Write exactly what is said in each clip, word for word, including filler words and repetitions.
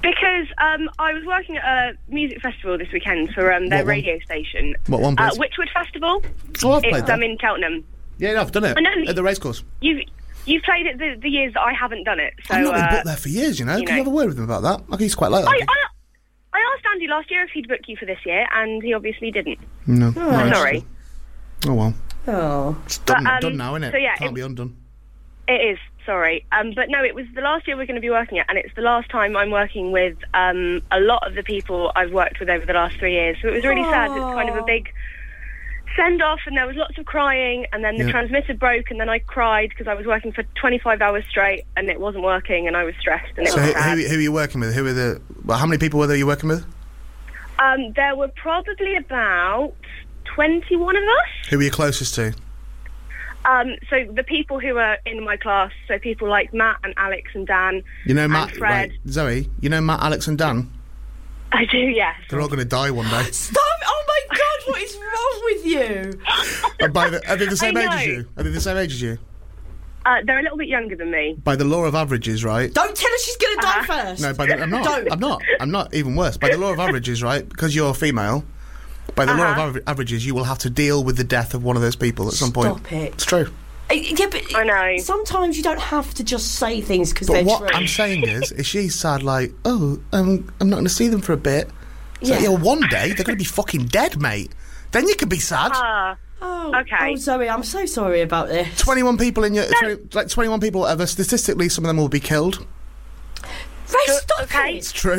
Because um, I was working at a music festival this weekend for um, their What one? radio station. What one, Uh, please? Witchwood Festival. Oh, I've played It's that. um, in Cheltenham. Yeah, no, I've done it. I know. At the racecourse. You've, you've played it the, the years that I haven't done it. So, I've not been uh, booked there for years, you know. you Can you know. have a word with him about that? I he's quite like I, that. I, I asked Andy last year if he'd book you for this year, and he obviously didn't. No. Oh, no, sorry. Oh, well. Oh. It's done, But, um, done now, isn't it? so, yeah, Can't it- be undone. It is, sorry. Um, but no, it was the last year we're going to be working at, and it's the last time I'm working with um, a lot of the people I've worked with over the last three years. So it was really sad. It's kind of a big send-off, and there was lots of crying, and then the Yeah. transmitter broke, and then I cried because I was working for twenty-five hours straight, and it wasn't working, and I was stressed, and it So was who, sad. who, who are you working with? Who are the... Well, how many people were there you working with? Um, there were probably about twenty-one of us. Who were you closest to? Um, so the people who are in my class, so people like Matt and Alex and Dan You know and Matt... Fred. Right, Zoe, you know Matt, Alex and Dan? I do, yes. They're all going to die one day. Stop! Oh my God, what is wrong with you? And by the, are they the same I age as know. you? Are they the same age as you? Uh, they're a little bit younger than me. By the law of averages, right? Don't tell her she's going to Uh-huh. die first. No, by the, I'm not. Don't. I'm not. I'm not. Even worse. By the law of averages, right? Because you're female, by the law of Uh-huh. aver- averages, you will have to deal with the death of one of those people at some point. Stop it. It's true. Uh, Yeah, but I know. sometimes you don't have to just say things because But they're what true. I'm saying is, is she's sad like, oh, um, I'm not going to see them for a bit. So, Yeah. yeah, one day they're going to be fucking dead, mate. Then you can be sad. Ah, Oh, Okay. Oh, Zoe, I'm so sorry about this. twenty-one people in your, twenty, like twenty-one people, whatever. Statistically, some of them will be killed. Ray, Sure, stop okay. It's it. true.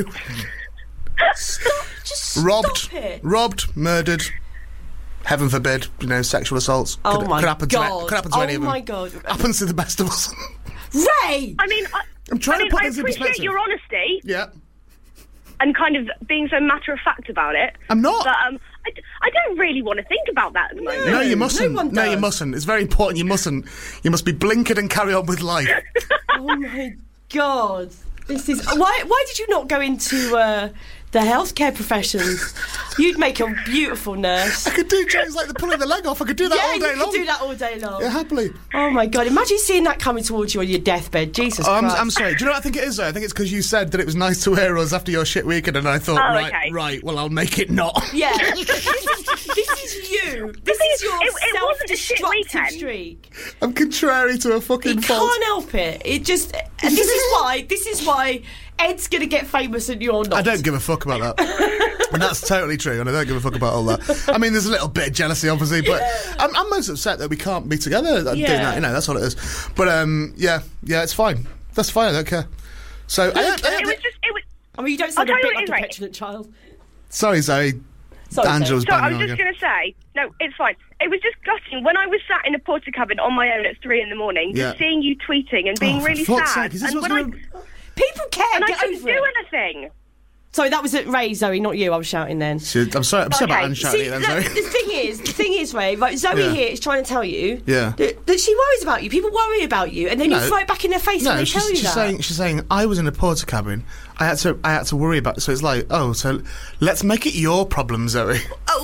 Stop. Just stop robbed, it. robbed, murdered. Heaven forbid, you know, sexual assaults. Oh could, my could happen God. To, could happen to oh any of them. my God. Happens to the best of us. Ray! I mean, I, I'm trying I mean, to put I this in appreciate perspective. your honesty Yeah, and kind of being so matter of fact about it. I'm not. But um, I, d- I don't really want to think about that at the moment. No, you No mustn't. one No, you does. mustn't. It's very important. You mustn't. You must be blinkered and carry on with life. Oh my God. This is... Why Why did you not go into uh, the healthcare professions? You'd make a beautiful nurse. I could do jokes like the pulling the leg off. I could do that Yeah, all day you long. could do that all day long. Yeah, happily. Oh my God. Imagine seeing that coming towards you on your deathbed. Jesus Oh, I'm, Christ. I'm sorry. Do you know what I think it is, though? I think it's because you said that it was nice to hear us after your shit weekend, and I thought, Oh, right, okay. right, well, I'll make it not. Yeah. this, is, this is you. This thing is is, your it- it wasn't a shit self-destructive weekend. streak. I'm contrary to a fucking You fault. can't help it. It just... And this is why... This is why Ed's going to get famous and you're not. I don't give a fuck about that. And that's totally true, and I don't give a fuck about all that. I mean, there's a little bit of jealousy, obviously, but I'm, I'm most upset that we can't be together doing Yeah. that, you know, that's all it is. But, um, yeah, yeah, it's fine. That's fine, I don't care. So, I, I, I, It was just, it was. I mean, you don't sound a I'll tell bit you like what a it is, right? petulant child. sorry, Zoe. Sorry, Angela's So I banging was on just again. going to say, no, it's fine. It was just gutting when I was sat in a porta cabin on my own at three in the morning, Yeah. just seeing you tweeting and being Oh, for really fuck's sad, sake, is this and what's when I going- People care. and I Get couldn't over do it. anything. Sorry, that was at Ray, Zoe, not you. I was shouting then. Shit, I'm sorry, I'm sorry about Okay, Anne shouting See, at look, you then, the Zoe. thing is, the thing is, Ray, right, Zoe Yeah. here is trying to tell you Yeah. that, that she worries about you. People worry about you, and then No. you throw it back in their face when No, they she's, tell you she's that. saying she's saying I was in a porta cabin. I had to I had to worry about. So it's like, oh, so let's make it your problem, Zoe.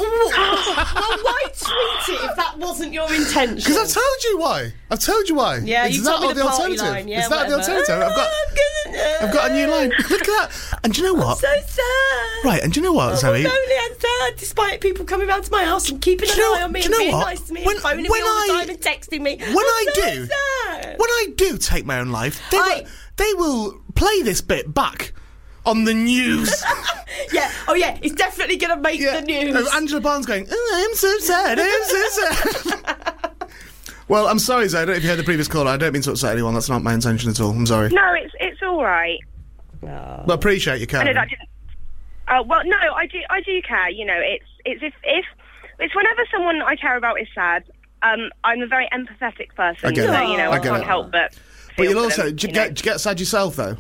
Oh, well, why tweet it if that wasn't your intention? Because I've told you why. I've told you why. Yeah, Is you that told me or the party alternative? line. Yeah, Is that the whatever. alternative? I've got Oh, I'm gonna- I've got a new line. Look at that. And do you know what? So sad. Right, and do you know what, I'm Zoe? lonely and sad, despite people coming round to my house and keeping an Do you know- eye on me do and you know being what? nice to me When- and phoning when me all the I- time and texting me. When I'm I so do, sad. when I do take my own life, they, I- will, they will play this bit back on the news. Yeah, oh yeah, it's definitely going to make the news. Of Angela Barnes going, oh, I'm so sad, I'm so sad. Well, I'm sorry, Zoe, I don't know if you heard the previous caller. I don't mean to upset anyone. That's not my intention at all. I'm sorry. No, it's it's all right. Oh. But appreciate you, I know Karen. that didn't. Uh, well, no, I do. I do care. You know, it's it's if if it's whenever someone I care about is sad. Um, I'm a very empathetic person, I get so it. you know I I, get can't it. help but. But feel you'll for also, them, do you, you get, know. do you get sad yourself, though?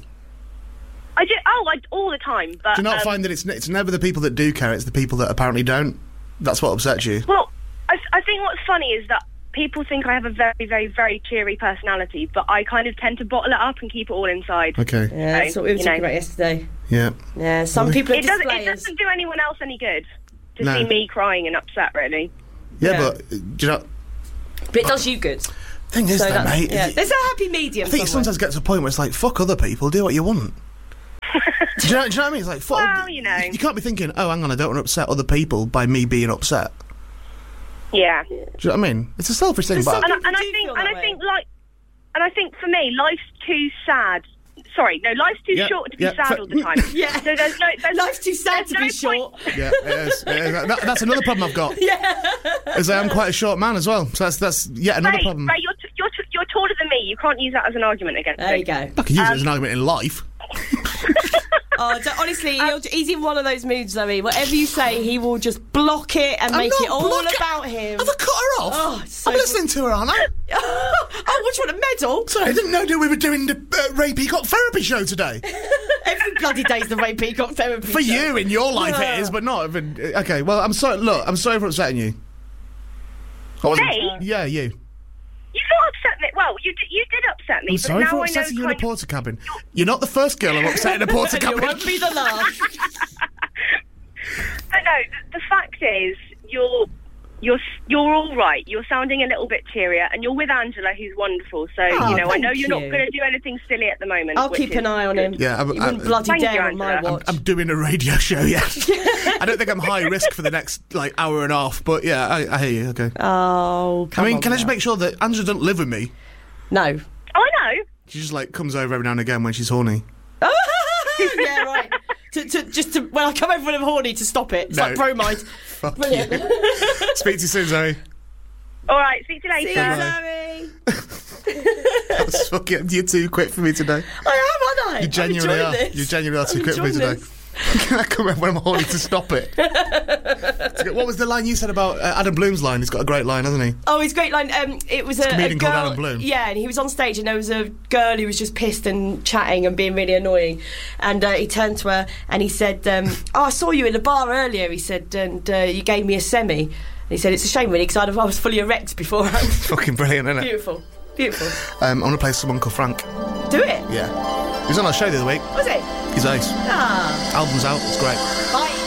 I do. Oh, like all the time. But Do you not um, find that it's it's never the people that do care, it's the people that apparently don't? That's what upsets you. Well, I, I think what's funny is that people think I have a very, very, very cheery personality, but I kind of tend to bottle it up and keep it all inside. Okay. Yeah, that's what we were You talking know. about yesterday. Yeah. Yeah, some Really? people are It doesn't. It displayers. doesn't do anyone else any good to No. see me crying and upset. Really. Yeah, Yeah. but, uh, do you know... But it does you good. Thing is, So though, that's- mate... yeah. it- There's a happy medium I think it somewhere. sometimes gets to a point where it's like, fuck other people, do what you want. Do you know, do you know what I mean? It's like, fuck, Well, you know. You can't be thinking, oh, hang on, I don't want to upset other people by me being upset. Yeah. Do you know what I mean? It's a selfish thing, but... And, I- and I do think, feel and that I way. think, like, and I think for me, life's too sad. Sorry, no, life's too Yeah, short to be yeah, sad fa- all the time. Yeah. So there's no. There's, Life's too sad there's to no be point- short. Yeah, it is. It is. That, that's another problem I've got. Yeah. Is I am quite a short man as well. So that's that's yet another Ray, problem. Ray, you're, t- you're, t- you're taller than me. You can't use that as an argument against There me. you go. I can use it as an argument in life. Oh, d- honestly, he'll, he's in one of those moods, Zoe. Whatever you say, he will just block it and I'm make not it all blocking- about him. Have I cut her off? Oh, it's so I'm listening to her, aren't I? Oh, what, you want a medal? Sorry, I didn't know that we were doing the uh, Ray Peacock therapy show today. Every bloody day's the Ray Peacock therapy For show. you, in your life Yeah. it is, but not... Even, okay, well, I'm sorry. Look, I'm sorry for upsetting you. I wasn't- Me? Yeah, you. You can't upset me. Well, you d- you did upset me, I'm but sorry now for I know upsetting you in a kind of- porta cabin. You're not the first girl I'm upsetting in a porta And you cabin. won't be the last. But no, the, the fact is, you're you're you're all right. You're sounding a little bit cheerier, and you're with Angela, who's wonderful. So Oh, you know, I know thank you're not you. going to do anything silly at the moment. I'll which keep is an eye on him. Yeah, I'm- he wouldn't I'm- bloody Thank you, dare on my Angela. watch. I'm doing a radio show, yeah. I don't think I'm high risk for the next like hour and a half, but yeah, I, I hear you. Okay. Oh, come I mean, on can I now. just make sure that Angela doesn't live with me? No. Oh, I know. She just like comes over every now and again when she's horny. Yeah, right. To, to, just to, when I come over when I'm horny to stop it. It's No. like bromide. Fuck Brilliant. you. Speak to you soon, Zoe. All right, speak to you See you, later. Zoe. That's fucking, you're too quick for me today. I am, aren't I? You genuinely I'm are. enjoying this. You genuinely are too I'm quick for me enjoying today. this. Can I come over when I'm horny to stop it? What was the line you said about uh, Adam Bloom's line? He's got a great line, hasn't he? Oh, it's a great line. Um, it was a, a comedian girl. called Adam Bloom. Yeah, and he was on stage, and there was a girl who was just pissed and chatting and being really annoying. And uh, he turned to her and he said, um, "Oh, I saw you in the bar earlier." He said, "And uh, you gave me a semi." And he said, "It's a shame, really, because I was fully erect beforehand." Fucking brilliant, isn't it? Beautiful, beautiful. Um, I want to play some Uncle Frank. Do it. Yeah. He was on our show the other week. Was it? He's ace. Ah, Album's out. It's great. bye.